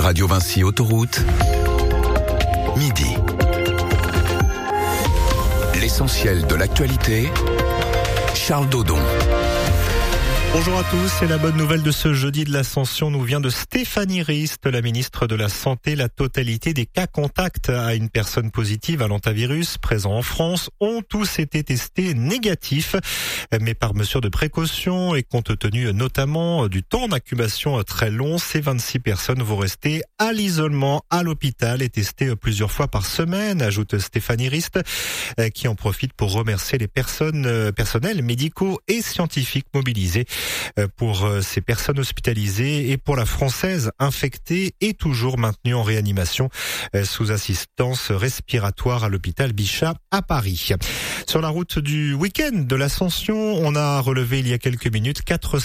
Radio Vinci Autoroute, midi. L'essentiel de l'actualité, Charles Dodon. Bonjour à tous, c'est la bonne nouvelle de ce jeudi de l'Ascension nous vient de Stéphanie Rist, la ministre de la Santé. La totalité des cas contacts à une personne positive à l'hantavirus présents en France ont tous été testés négatifs. Mais par mesure de précaution et compte tenu notamment du temps d'incubation très long, ces 26 personnes vont rester à l'isolement à l'hôpital et testées plusieurs fois par semaine, ajoute Stéphanie Rist, qui en profite pour remercier les personnels médicaux et scientifiques mobilisés pour ces personnes hospitalisées et pour la Française infectée et toujours maintenue en réanimation sous assistance respiratoire à l'hôpital Bichat à Paris. Sur la route du week-end de l'Ascension, on a relevé il y a quelques minutes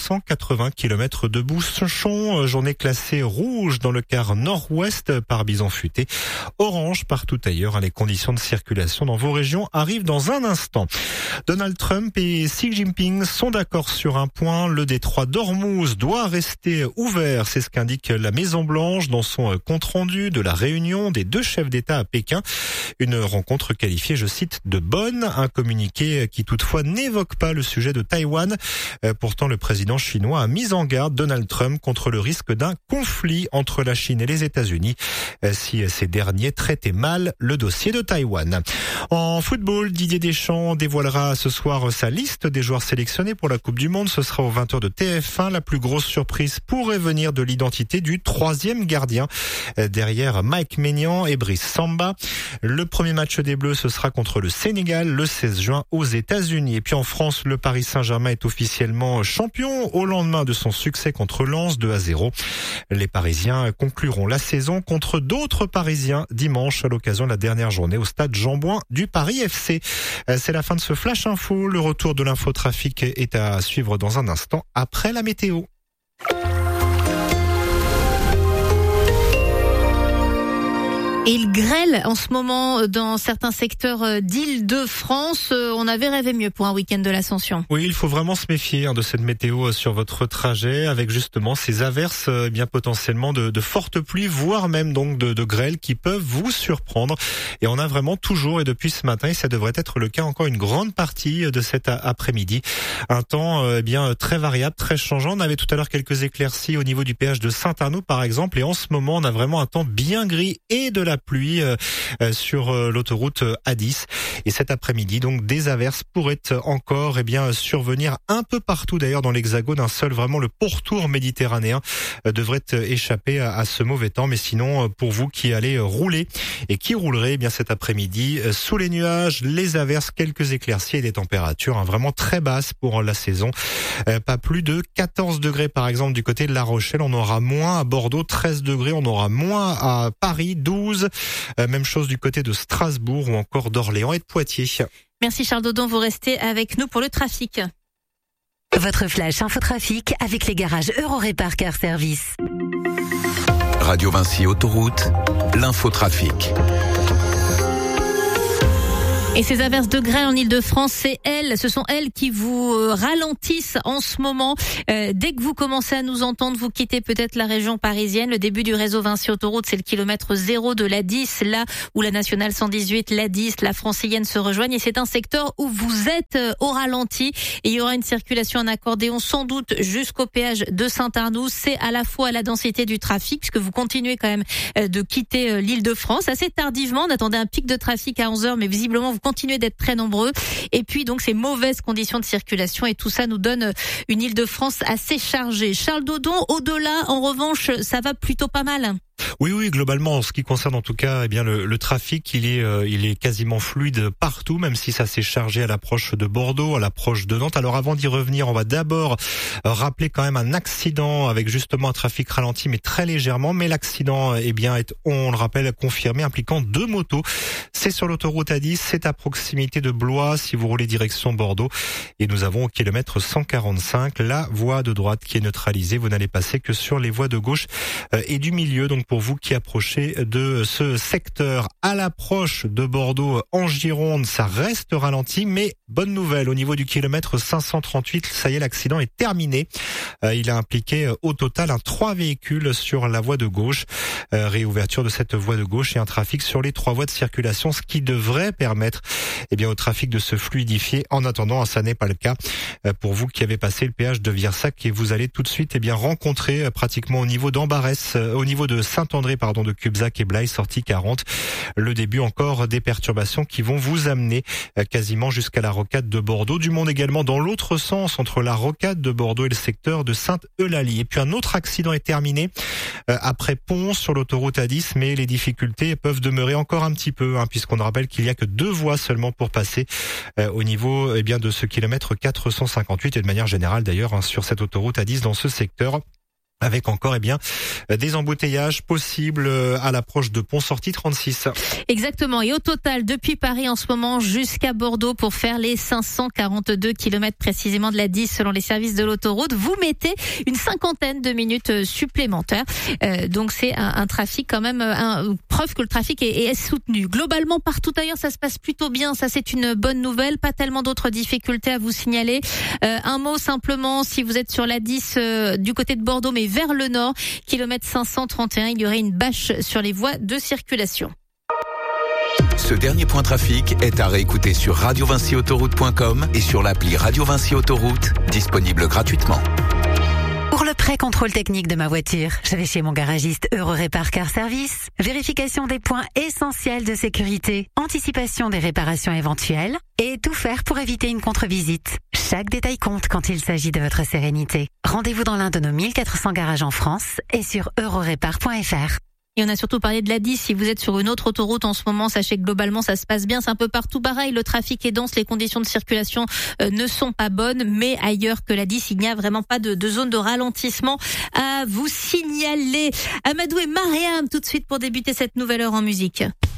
480 km de bouchons, journée classée rouge dans le quart nord-ouest par Bison Futé, orange partout ailleurs. Les conditions de circulation dans vos régions arrivent dans un instant. Donald Trump et Xi Jinping sont d'accord sur un point. Le détroit d'Ormuz doit rester ouvert, c'est ce qu'indique la Maison-Blanche dans son compte-rendu de la réunion des deux chefs d'État à Pékin. Une rencontre qualifiée, je cite, de bonne, un communiqué qui toutefois n'évoque pas le sujet de Taïwan. Pourtant, le président chinois a mis en garde Donald Trump contre le risque d'un conflit entre la Chine et les États-Unis si ces derniers traitaient mal le dossier de Taïwan. En football, Didier Deschamps dévoilera ce soir sa liste des joueurs sélectionnés pour la Coupe du Monde. Ce sera aux 20h de TF1. La plus grosse surprise pourrait venir de l'identité du troisième gardien derrière Mike Maignan et Brice Samba. Le premier match des Bleus, ce sera contre le Sénégal le 16 juin aux États-Unis. Et puis en France, le Paris Saint-Germain est officiellement champion au lendemain de son succès contre Lens 2-0. Les Parisiens concluront la saison contre d'autres Parisiens dimanche à l'occasion de la dernière journée au stade Jean-Bouin du Paris FC. C'est la fin de ce Flash Info. Le retour de l'infotrafic est à suivre dans un instant après la météo. Et il grêle en ce moment dans certains secteurs d'Île-de-France. On avait rêvé mieux pour un week-end de l'Ascension. Oui, il faut vraiment se méfier de cette météo sur votre trajet avec justement ces averses bien potentiellement de fortes pluies, voire même donc de grêle qui peuvent vous surprendre. Et on a vraiment toujours et depuis ce matin, et ça devrait être le cas encore une grande partie de cet après-midi, un temps bien très variable, très changeant. On avait tout à l'heure quelques éclaircies au niveau du péage de Saint-Arnaud par exemple, et en ce moment on a vraiment un temps bien gris et de la pluie sur l'autoroute A10. Et cet après-midi, donc, des averses pourraient encore survenir un peu partout d'ailleurs dans l'Hexagone. Un seul, vraiment, le pourtour méditerranéen devrait échapper à ce mauvais temps. Mais sinon, pour vous qui allez rouler et qui roulerez cet après-midi, sous les nuages, les averses, quelques éclaircies et des températures vraiment très basses pour la saison. Pas plus de 14 degrés par exemple du côté de La Rochelle. On aura moins à Bordeaux, 13 degrés. On aura moins à Paris, 12. Même chose du côté de Strasbourg ou encore d'Orléans et de Poitiers. Merci Charles Dodon, vous restez avec nous pour le trafic. Votre flash infotrafic avec les garages Eurorépar Car Service. Radio Vinci Autoroute, l'infotrafic. Et ces averses de grêle en Île-de-France, ce sont elles qui vous ralentissent en ce moment. Dès que vous commencez à nous entendre, vous quittez peut-être la région parisienne. Le début du réseau Vinci Autoroute, c'est le kilomètre 0 de l'A10, là où la nationale 118, l'A10, la francilienne se rejoignent. Et c'est un secteur où vous êtes au ralenti. Et il y aura une circulation en accordéon sans doute jusqu'au péage de Saint-Arnoux. C'est à la fois la densité du trafic, puisque vous continuez quand même de quitter l'Île-de-France. Assez tardivement, on attendait un pic de trafic à 11h, mais visiblement vous continuez d'être très nombreux. Et puis donc ces mauvaises conditions de circulation et tout ça nous donne une Île-de-France assez chargée. Charles Dodon, au-delà, en revanche, ça va plutôt pas mal. Oui, globalement, en ce qui concerne en tout cas, le trafic, il est quasiment fluide partout, même si ça s'est chargé à l'approche de Bordeaux, à l'approche de Nantes. Alors avant d'y revenir, on va d'abord rappeler quand même un accident avec justement un trafic ralenti, mais très légèrement. Mais l'accident, est, on le rappelle, confirmé, impliquant deux motos. C'est sur l'autoroute A10, c'est à proximité de Blois, si vous roulez direction Bordeaux. Et nous avons au kilomètre 145 la voie de droite qui est neutralisée. Vous n'allez passer que sur les voies de gauche et du milieu, donc donc pour vous qui approchez de ce secteur. À l'approche de Bordeaux en Gironde, ça reste ralenti, mais bonne nouvelle, au niveau du kilomètre 538, ça y est, l'accident est terminé. Il a impliqué au total 3 véhicules sur la voie de gauche. Réouverture de cette voie de gauche et un trafic sur les 3 voies de circulation, ce qui devrait permettre au trafic de se fluidifier. En attendant, ça n'est pas le cas pour vous qui avez passé le péage de Virsac et vous allez tout de suite rencontrer pratiquement au niveau d'Ambarès, au niveau de Saint-André, de Cubzac et Blaye, sortie 40, le début encore des perturbations qui vont vous amener quasiment jusqu'à la rocade de Bordeaux. Du monde également dans l'autre sens entre la rocade de Bordeaux et le secteur de Sainte-Eulalie. Et puis un autre accident est terminé après Pons sur l'autoroute A10, mais les difficultés peuvent demeurer encore un petit peu, puisqu'on rappelle qu'il n'y a que 2 voies seulement pour passer au niveau de ce kilomètre 458 et de manière générale d'ailleurs sur cette autoroute A10 dans ce secteur, avec encore des embouteillages possibles à l'approche de Pont-Sortie 36. Exactement. Et au total, depuis Paris en ce moment jusqu'à Bordeaux, pour faire les 542 km précisément de la 10 selon les services de l'autoroute, vous mettez une 50aine de minutes supplémentaires. Donc c'est un trafic quand même, preuve que le trafic est soutenu. Globalement, partout ailleurs, ça se passe plutôt bien. Ça, c'est une bonne nouvelle. Pas tellement d'autres difficultés à vous signaler. Un mot simplement, si vous êtes sur la 10 du côté de Bordeaux, mais vers le nord, kilomètre 531, il y aurait une bâche sur les voies de circulation. Ce dernier point trafic est à réécouter sur radiovincyautoroute.com et sur l'appli Radio Vinci Autoroute, disponible gratuitement. Pour le pré-contrôle technique de ma voiture, je vais chez mon garagiste Eurorépar Car Service. Vérification des points essentiels de sécurité, anticipation des réparations éventuelles et tout faire pour éviter une contre-visite. Chaque détail compte quand il s'agit de votre sérénité. Rendez-vous dans l'un de nos 1400 garages en France et sur eurorépar.fr. Et on a surtout parlé de la 10. Si vous êtes sur une autre autoroute en ce moment, sachez que globalement ça se passe bien. C'est un peu partout pareil. Le trafic est dense, les conditions de circulation ne sont pas bonnes. Mais ailleurs que la 10, il n'y a vraiment pas de zone de ralentissement à vous signaler. Amadou et Mariam tout de suite pour débuter cette nouvelle heure en musique.